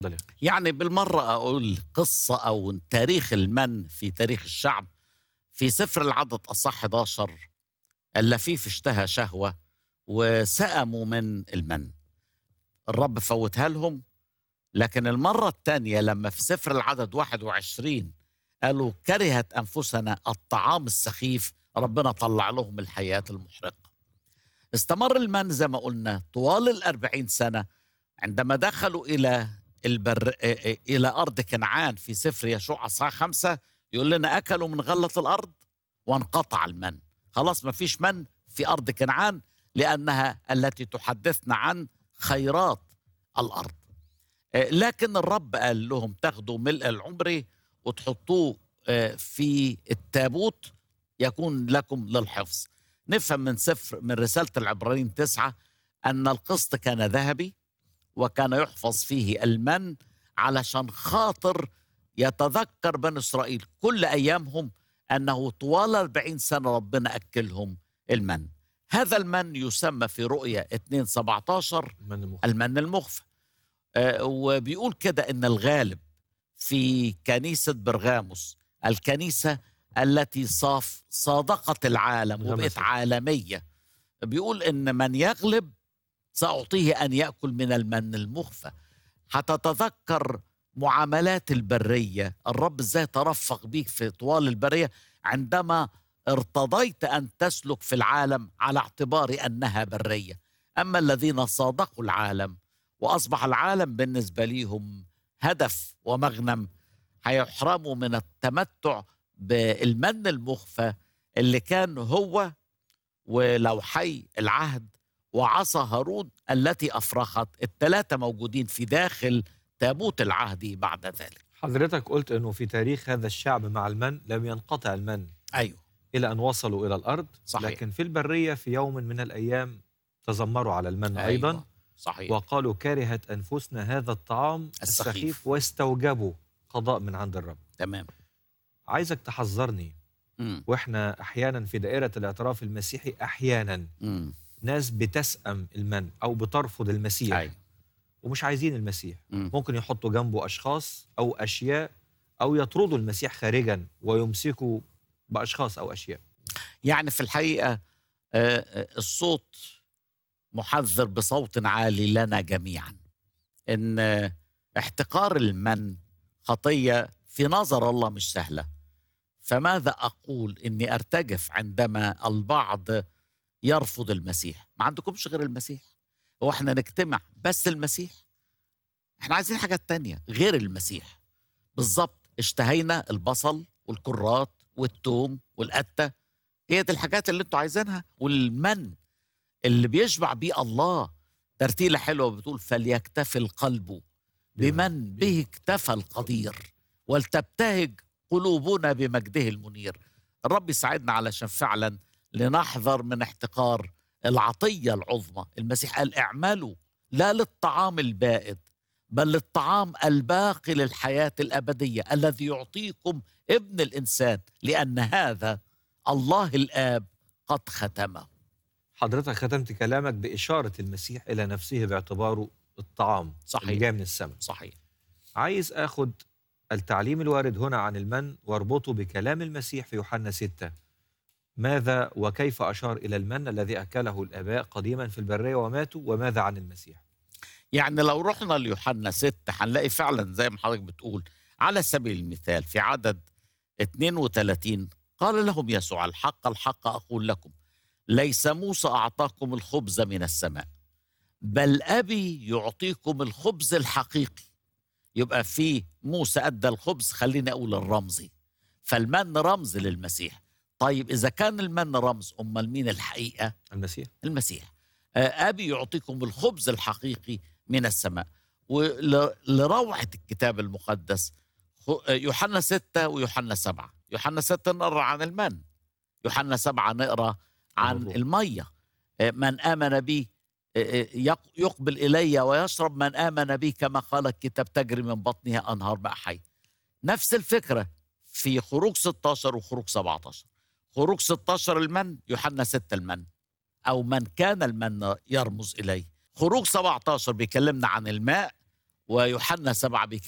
اتفضل. يعني بالمرة أقول قصة أو تاريخ المن في تاريخ الشعب. في سفر العدد أصح 11 اللفيف اشتهى شهوة وسأموا من المن. الرب فوتها لهم، لكن المرة الثانية لما في سفر العدد 21 قالوا كرهت أنفسنا الطعام السخيف، ربنا طلع لهم الحياة المحرقة. استمر المن زي ما قلنا طوال 40 سنة. عندما دخلوا إلى إلى أرض كنعان في سفر يشوع أصحاح 5 يقول لنا أكلوا من غلة الأرض وانقطع المن. خلاص ما فيش من في أرض كنعان لأنها التي تحدثنا عن خيرات الأرض. لكن الرب قال لهم تاخدوا ملء العمر وتحطوه في التابوت يكون لكم للحفظ. نفهم من رسالة العبرانيين 9 أن القسط كان ذهبي وكان يحفظ فيه المن علشان خاطر يتذكر بني إسرائيل كل أيامهم أنه طوال 40 سنة ربنا أكلهم المن. هذا المن يسمى في رؤية 2:17 المن المخفى. وبيقول كده إن الغالب في كنيسة برغاموس، الكنيسة التي صادقت العالم وبقت عالمية، بيقول إن من يغلب سأعطيه أن يأكل من المن المخفى. هتتذكر معاملات البرية، الرب ازاي ترفق بيك في طوال البرية عندما ارتضيت أن تسلك في العالم على اعتبار أنها برية. أما الذين صادقوا العالم وأصبح العالم بالنسبة لهم هدف ومغنم، هيحرموا من التمتع بالمن المخفى اللي كان هو ولوحي العهد وعصا هارون التي أفرخت، الثلاثة موجودين في داخل تابوت العهد بعد ذلك. حضرتك قلت أنه في تاريخ هذا الشعب مع المن لم ينقطع المن. أيوه، إلى أن وصلوا إلى الأرض. صحيح. لكن في البرية في يوم من الأيام تذمروا على المن. أيوه. أيضا صحيح. وقالوا كرهت أنفسنا هذا الطعام السخيف واستوجبوا قضاء من عند الرب. تمام. عايزك تحذرني. وإحنا أحيانا في دائرة الاعتراف المسيحي أحيانا ناس بتسأم المن أو بترفض المسيح. أيوه. ومش عايزين المسيح. ممكن يحطوا جنبه أشخاص أو أشياء أو يطردوا المسيح خارجا ويمسكوا بأشخاص أو أشياء. يعني في الحقيقة الصوت محذر بصوت عالي لنا جميعا إن احتقار المن خطية في نظر الله مش سهلة. فماذا أقول إني أرتجف عندما البعض يرفض المسيح؟ ما عندكمش غير المسيح؟ هو احنا نجتمع بس المسيح؟ احنا عايزين حاجات تانية غير المسيح. بالظبط اشتهينا البصل والكرات والثوم والقتة، هي دي الحاجات اللي انتوا عايزينها. والمن اللي بيشبع بيه الله، ترتيلة حلوة بتقول فليكتفي القلب بمن به اكتفى القدير ولتبتهج قلوبنا بمجده المنير. الرب يساعدنا علشان فعلا لنحذر من احتقار العطية العظمى. المسيح قال اعملوا لا للطعام البائد بل للطعام الباقي للحياة الأبدية الذي يعطيكم ابن الإنسان لأن هذا الله الآب قد ختمه. حضرتك ختمت كلامك بإشارة المسيح إلى نفسه باعتباره الطعام. صحيح. اللي جاي من السماء. صحيح. عايز أخد التعليم الوارد هنا عن المن واربطه بكلام المسيح في يوحنا 6. ماذا وكيف أشار إلى المن الذي أكله الآباء قديما في البرية وماتوا، وماذا عن المسيح؟ يعني لو رحنا ليوحنا 6 هنلاقي فعلا زي ما حضرتك بتقول. على سبيل المثال في عدد 32 قال لهم يسوع الحق الحق أقول لكم ليس موسى أعطاكم الخبز من السماء بل أبي يعطيكم الخبز الحقيقي. يبقى في موسى أدى الخبز، خليني أقول الرمزي، فالمن رمز للمسيح. طيب إذا كان المن رمز أمال مين الحقيقة؟ المسيح. المسيح. أبي يعطيكم الخبز الحقيقي من السماء. ولروعة الكتاب المقدس يوحنا 6 ويوحنا 7. يوحنا 6 نقرأ عن المن، يوحنا 7 نقرأ عن المية. من آمن بي يقبل إلي ويشرب، من آمن بي كما قال الكتاب تجري من بطنها أنهار ماء حي. نفس الفكرة في خروج 16 وخروج 17. خروج 16 المن، يوحنا 6 المن أو من كان المن يرمز إليه. خروج 17 بيكلمنا عن الماء ويوحنا 7